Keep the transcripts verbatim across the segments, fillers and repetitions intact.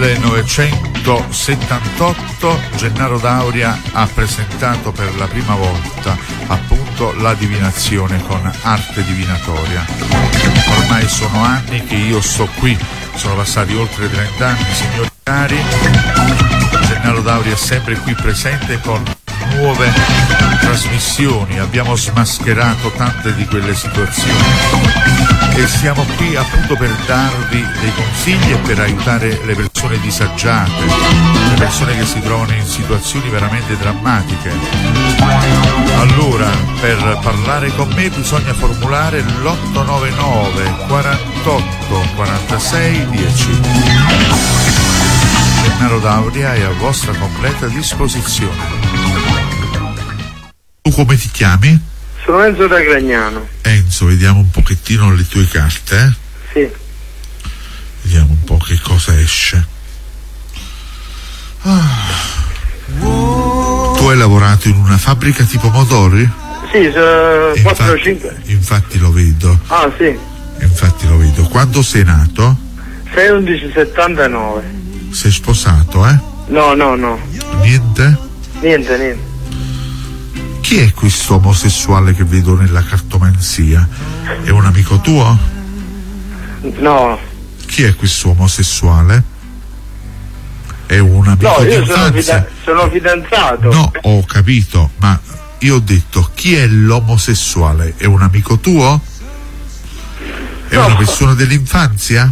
millenovecentosettantotto Gennaro D'Auria ha presentato per la prima volta appunto la divinazione con arte divinatoria. Ormai sono anni che io sto qui, sono passati oltre trenta anni, signori cari. Gennaro D'Auria è sempre qui presente con nuove trasmissioni, abbiamo smascherato tante di quelle situazioni e siamo qui appunto per darvi dei consigli e per aiutare le persone disagiate, le persone che si trovano in situazioni veramente drammatiche. Allora, per parlare con me bisogna formulare l'otto nove nove quarantotto quarantasei dieci. Gennaro D'Auria è a vostra completa disposizione. Tu come ti chiami? Sono Enzo da Gragnano. Enzo, vediamo un pochettino le tue carte, eh? Sì. Vediamo un po' che cosa esce. Ah. Tu hai lavorato in una fabbrica di pomodori? Sì, quattro o cinque. Infatti lo vedo. Ah, sì. Infatti lo vedo. Quando sei nato? sei undici settantanove. Sei sposato, eh? No, no, no. Niente? Niente, niente. Chi è questo omosessuale che vedo nella cartomanzia? È un amico tuo? No. Chi è questo omosessuale? È un amico no, di io infanzia? Sono, fida- sono fidanzato. No, ho capito, ma io ho detto chi è l'omosessuale? È un amico tuo? È no. Una persona dell'infanzia?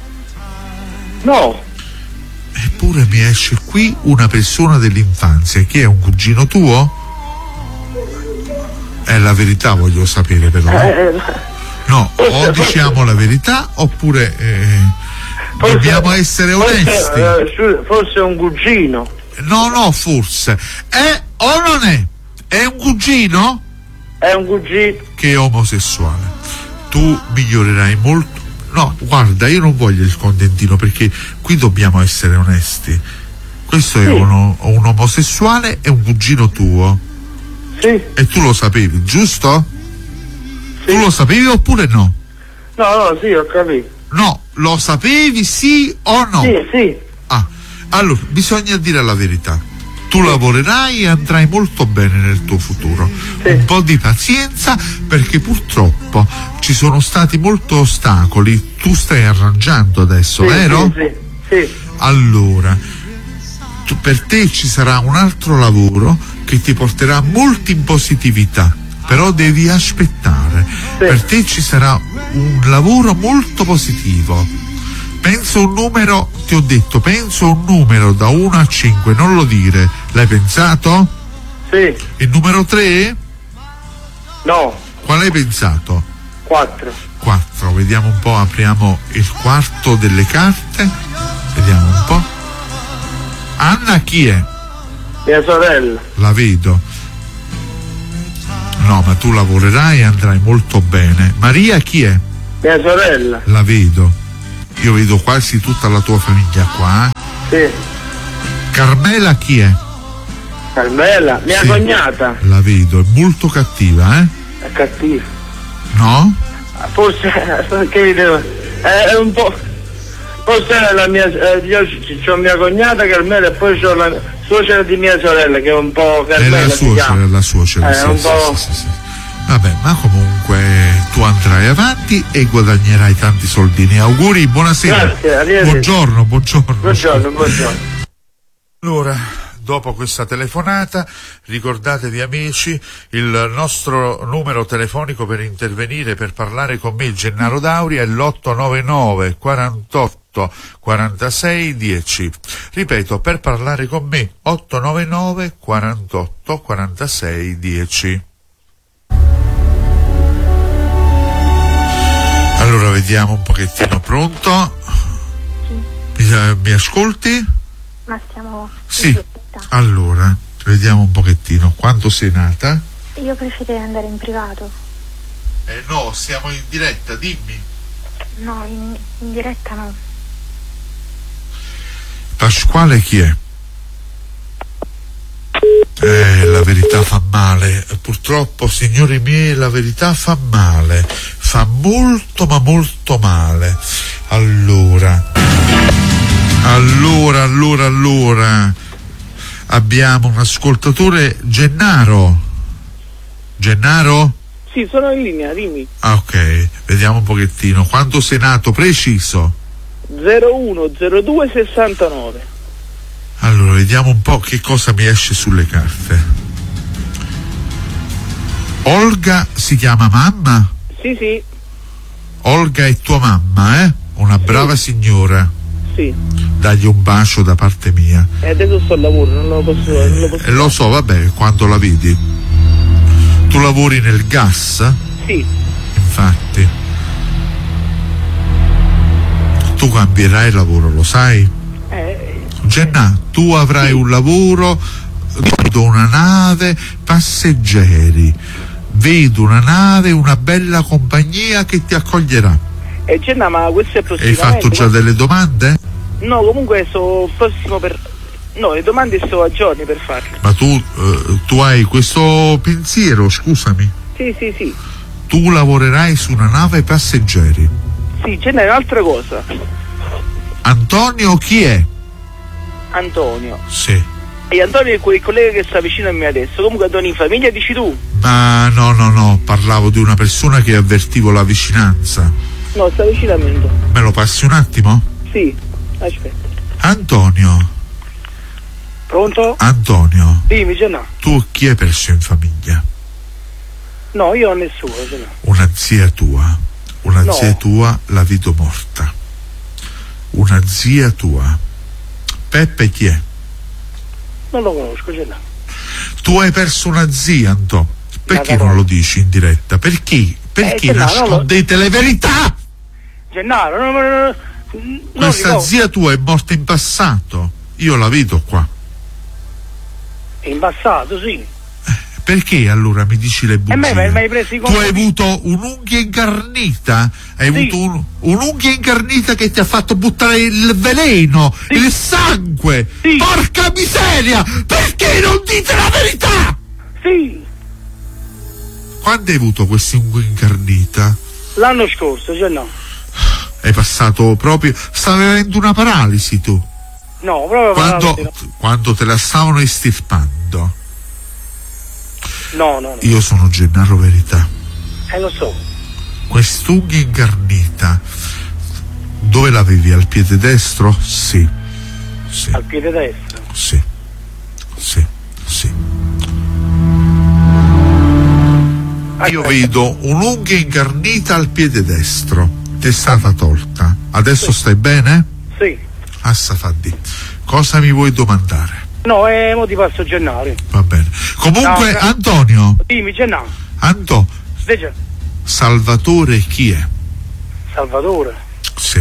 No. Eppure mi esce qui una persona dell'infanzia. Chi è, un cugino tuo? È la verità, voglio sapere però. Eh, no, o diciamo la verità oppure eh, forse, dobbiamo essere onesti. Forse, forse è un cugino. No, no, forse. È o non è? È un cugino? È un cugino. Che è omosessuale. Tu migliorerai molto. No, guarda, io non voglio il contentino perché qui dobbiamo essere onesti. Questo sì. È uno, un omosessuale e un cugino tuo. Sì. E tu lo sapevi, giusto? Sì. Tu lo sapevi oppure no? No, no, sì, ho capito. No, lo sapevi sì o no? Sì, sì. Ah, allora, bisogna dire la verità. Tu lavorerai e andrai molto bene nel tuo futuro. Sì. Un po' di pazienza perché purtroppo ci sono stati molti ostacoli. Tu stai arrangiando adesso, sì, vero? Sì, sì, sì. Allora, tu, per te ci sarà un altro lavoro che ti porterà molto in positività, però devi aspettare. Sì. Per te ci sarà un lavoro molto positivo. Penso un numero, ti ho detto, penso un numero da uno a cinque, non lo dire. L'hai pensato? Sì. Il numero tre? No. Qual hai pensato? quattro. quattro, vediamo un po', apriamo il quarto delle carte. Vediamo un po'. Anna chi è? Mia sorella. La vedo. No, ma tu lavorerai e andrai molto bene. Maria chi è? Mia sorella. La vedo. Io vedo quasi tutta la tua famiglia qua. Eh? Sì. Carmela chi è? Carmela, mia sì, cognata. La vedo, è molto cattiva, eh? È cattiva. No? Forse, che devo... È un po'... Forse è la mia... Eh, io ho mia cognata Carmela e poi ho la suocera di mia sorella che è un po'... Carmela, è la suocera, la suocera, è sì, un sì, po'... sì, sì, sì. Vabbè, ma comunque tu andrai avanti e guadagnerai tanti soldini. Auguri, buonasera. Grazie, buongiorno, buongiorno. Buongiorno, buongiorno. Allora, dopo questa telefonata, ricordatevi amici, il nostro numero telefonico per intervenire, per parlare con me, il Gennaro D'Auria, è l'otto nove nove quarantotto quarantasei dieci. Ripeto, per parlare con me, otto nove nove quarantotto quarantasei dieci. Allora vediamo un pochettino, pronto? Sì. Mi, mi ascolti? Ma stiamo... Sì, allora, vediamo un pochettino. Quando sei nata? Io preferirei andare in privato. Eh no, siamo in diretta, dimmi. No, in, in diretta no. Pasquale chi è? Eh, la verità fa male, purtroppo signori miei la verità fa male, fa molto ma molto male. Allora, allora allora, allora, abbiamo un ascoltatore, Gennaro. Gennaro? Sì, sono in linea, dimmi. Ah, ok, vediamo un pochettino. Quando sei nato preciso? zero uno zero due sessantanove. Allora, vediamo un po' che cosa mi esce sulle carte. Olga si chiama mamma? Sì, sì. Olga è tua mamma, eh? Una brava signora. Sì. Dagli un bacio da parte mia. E adesso sto al lavoro, non lo posso, non lo posso Eh, lo so, vabbè, quando la vedi. Tu lavori nel gas? Sì. Infatti. Tu cambierai lavoro, lo sai? Eh, Genna, tu avrai un lavoro, vedo una nave, passeggeri, vedo una nave, una bella compagnia che ti accoglierà. eh, Genna, ma questo è Hai prossimamente. fatto già delle domande? No, comunque sto prossimo per... No, le domande sto a giorni per farle. Ma tu, eh, tu hai questo pensiero, scusami. Sì, sì, sì. Tu lavorerai su una nave passeggeri. Sì, Genna, è un'altra cosa. Antonio chi è? Antonio. Sì. E Antonio è quel collega che sta vicino a me adesso. Comunque Antonio in famiglia dici tu? Ma no, no, no, parlavo di una persona che avvertivo la vicinanza. No, sta vicino a me. Me lo passi un attimo? Sì, aspetta. Antonio, Pronto? Antonio, Dimmi, Genna. tu chi hai perso in famiglia? No, io ho nessuno, Genna. Una zia tua. Una No. zia tua la vedo morta. Una zia tua. Peppe chi è? Non lo conosco, Genna. Tu hai perso una zia, Anto. Perché Ma no. non lo dici in diretta? Perché? Perché Eh, no, nascondete le verità? Gennaro, no, no, no, no, non Questa ricordo. zia tua è morta in passato. Io la vedo qua. In passato, sì. Perché allora mi dici le bugie? E me mi hai preso i Tu hai compiti. avuto un'unghia incarnita, hai Sì. avuto un, un'unghia incarnita che ti ha fatto buttare il veleno, Sì. il sangue. Sì. Porca miseria! Perché non dite la verità? Sì, Quando hai avuto questa unghia incarnita? l'anno scorso, cioè no. Hai passato proprio, stavi avendo una paralisi tu. No, proprio Quando, paralisi, quando te la stavano estirpando. no. No, no, no. Io sono Gennaro Verità. Eh, lo so. Quest'unghia incarnita, dove l'avevi? Al piede destro? Sì. Sì. Al piede destro. Sì. Sì. Sì. Io Aspetta. vedo un'unghia incarnita al piede destro. Ti è stata tolta. Adesso stai bene? Sì. Assa Faddi. Cosa mi vuoi domandare? No, eh, mo ti passo Gennaro. Va bene. Comunque, No, Antonio, Dimmi, Gennaro. Anto, Invece, Salvatore chi è? Salvatore. Sì.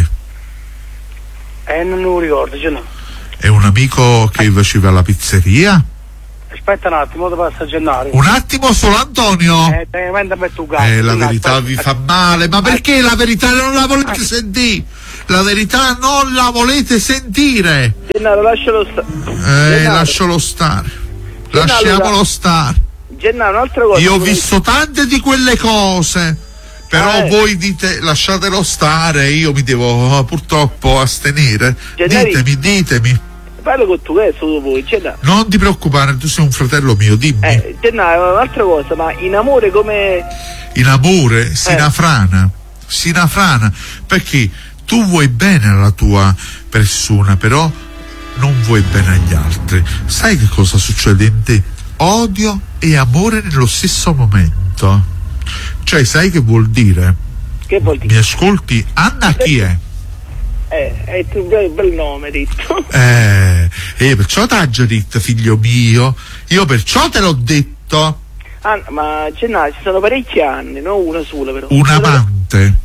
Eh, non lo ricordo, Gennaro. È un amico che faceva la pizzeria? Aspetta un attimo, ti passo Gennaro. Un attimo solo, Antonio. Eh, te manda per tu gatto. Eh, la No, verità aspetta, vi fa aspetta. male, ma perché la verità non la volete Eh. sentire? La verità non la volete sentire. Gennaro, lascialo stare. Eh, Gennaro. lascialo stare. Gennaro, Lasciamolo da- stare. Gennaro, un'altra cosa. Io ho visto tante di quelle cose, però Eh. voi dite lasciatelo stare, io mi devo purtroppo astenere. Gennari. Ditemi, ditemi. Parlo con tu, eh, solo voi, Gennaro. Non ti preoccupare, tu sei un fratello mio, dimmi. Eh, Gennaro, un'altra cosa, ma in amore come... In amore, sinafrana, sinafrana, perché tu vuoi bene alla tua persona, però non vuoi bene agli altri. Sai che cosa succede in te? Odio e amore nello stesso momento. Cioè, sai che vuol dire? Che vuol Mi dire? ascolti? Anna chi è? Eh, è un bel, bel nome, detto. Eh, eh perciò t'ha già detto, figlio mio. Io perciò te l'ho detto. Ah, ma Gennaro, ci sono parecchi anni, non una sola però. Un amante.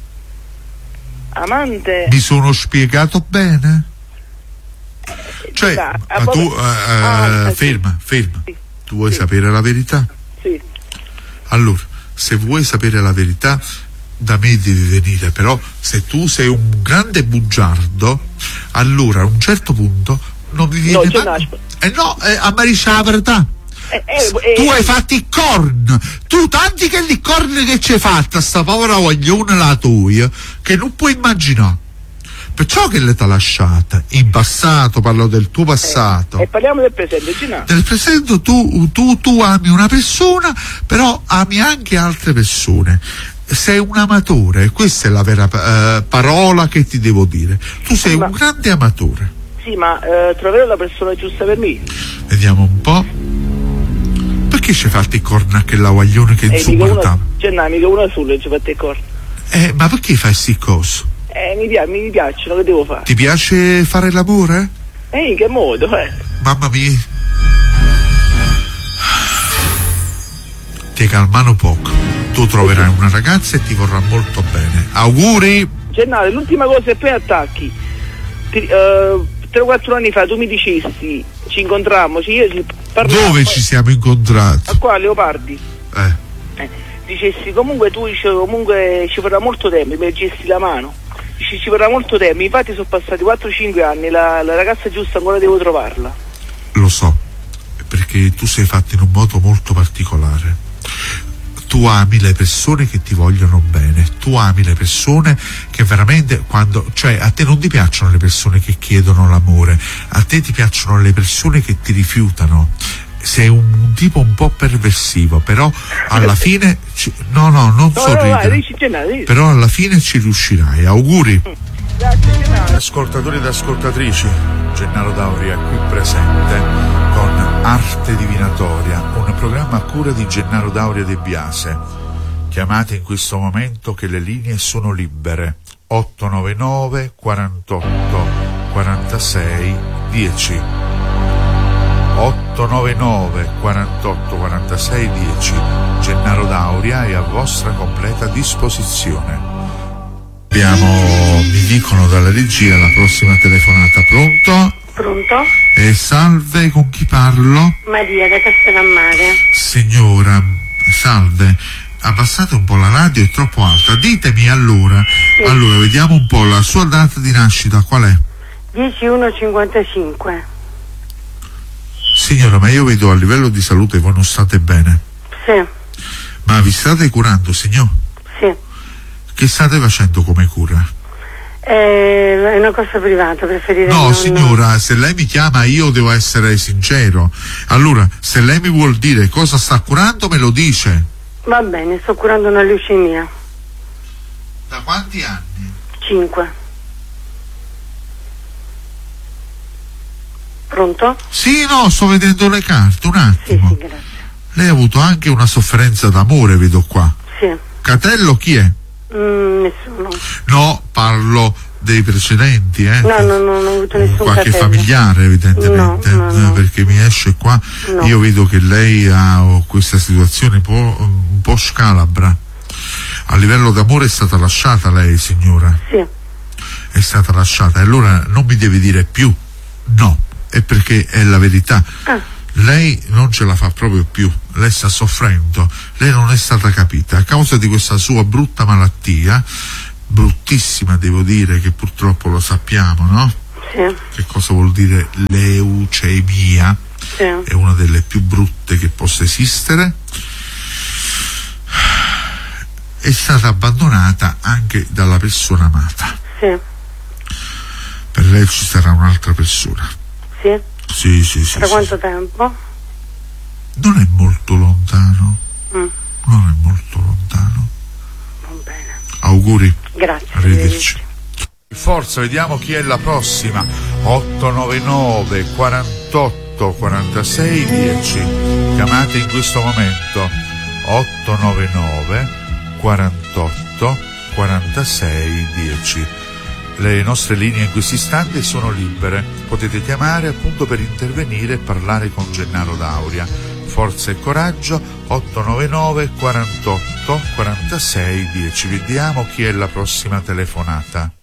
Amante? Mi sono spiegato bene? Cioè, Ah, ma tu, vabbè. eh, Ah, sì. ferma, ferma. Sì. Tu vuoi Sì. sapere la verità? Sì. Allora, se vuoi sapere la verità, da me devi venire, però se tu sei un grande bugiardo, allora a un certo punto non mi viene No, mai- Gennaro. Eh no, eh, a me dice la verità. Eh, eh, Tu eh, hai fatto i corn, tu tanti che li corn che ci hai fatta sta povera voglione la tua, che non puoi immaginare. Perciò che le t'ha lasciata in passato, parlo del tuo passato. E parliamo del presente, Gennaro. Nel presente tu, tu, tu ami una persona, però ami anche altre persone. Sei un amatore, questa è la vera uh, parola che ti devo dire. Tu sei ma, un grande amatore. Sì, ma uh, troverò la persona giusta per me. Vediamo un po'. Perché ci hai fatto i corna a quella guaglione che insupportava? Gennaro, mica una sola ci fate i corna. Eh, ma perché fai sti cose? Eh, mi, piace, mi piacciono, che devo fare? Ti piace fare l'amore? Eh, in che modo, eh? Mamma mia. Ti calmano poco. Tu troverai una ragazza e ti vorrà molto bene. Auguri! Gennaro, l'ultima cosa è poi attacchi. tre o quattro anni fa tu mi dicesti, ci incontrammo, io ci parlavamo. Dove ci siamo incontrati? A qua, a Leopardi. Eh. eh. Dicessi, comunque tu dici, comunque ci vorrà molto tempo, mi gesti la mano. Dici, ci vorrà molto tempo, infatti sono passati quattro cinque anni, la, la ragazza giusta ancora devo trovarla. Lo so, perché tu sei fatto in un modo molto particolare. Tu ami le persone che ti vogliono bene, tu ami le persone che veramente quando, cioè a te non ti piacciono le persone che chiedono l'amore, a te ti piacciono le persone che ti rifiutano. Sei un tipo un po' perversivo, però alla fine ci, no no non no, sorridere, no, vai, dici, Gennaro, dici. Però alla fine ci riuscirai. Auguri. Grazie, Gennaro. Ascoltatori ed ascoltatrici, Gennaro Dauria qui presente con Arte Divinatoria, un programma a cura di Gennaro Dauria De Biase. Chiamate in questo momento che le linee sono libere. otto nove nove quarantotto quarantasei dieci. otto nove nove quarantotto quarantasei dieci. Gennaro Dauria è a vostra completa disposizione. Abbiamo, mi dicono dalla regia, la prossima telefonata. Pronto? Pronto? E salve, con chi parlo? Maria da Castellammare. Signora, salve, abbassate un po' la radio, è troppo alta. Ditemi allora, sì. Allora vediamo un po' la sua data di nascita, qual è? dieci uno cinquantacinque. Signora, ma io vedo a livello di salute voi non state bene. Sì. Ma vi state curando, signor? Sì. Che state facendo come cura? È una cosa privata, preferirei No, non... signora, se lei mi chiama io devo essere sincero. Allora, se lei mi vuol dire cosa sta curando, me lo dice. Va bene, sto curando una leucemia. Da quanti anni? Cinque. Pronto? Sì, no, sto vedendo le carte, un attimo. Sì, sì, grazie. Lei ha avuto anche una sofferenza d'amore, vedo qua. Sì. Catello chi è? Mm, nessuno. No, parlo dei precedenti, eh? No, no, no, non ho avuto nessun Qualche fratello. familiare, evidentemente, no, no, no. perché mi esce qua. No. Io vedo che lei ha questa situazione un po', un po' scalabra. A livello d'amore è stata lasciata lei, signora? Sì. È stata lasciata. E allora non mi deve dire più no, è perché è la verità. Ah. Lei non ce la fa proprio più, lei sta soffrendo, lei non è stata capita a causa di questa sua brutta malattia, bruttissima devo dire, che purtroppo lo sappiamo, no? Sì. Che cosa vuol dire leucemia? Sì. È una delle più brutte che possa esistere. È stata abbandonata anche dalla persona amata. Sì. Per lei ci sarà un'altra persona. Sì. Sì, sì, sì. Da sì, quanto sì. tempo? Non è molto lontano. Mm. Non è molto lontano. Va bene. Auguri. Grazie. Arrivederci. Forza, vediamo chi è la prossima. otto nove nove quarantotto quarantasei dieci. Chiamate in questo momento. otto nove nove quarantotto quarantasei dieci. Le nostre linee in questo istante sono libere, potete chiamare appunto per intervenire e parlare con Gennaro Dauria. Forza e coraggio. Otto nove nove quarantotto quarantasei dieci. Vediamo chi è la prossima telefonata.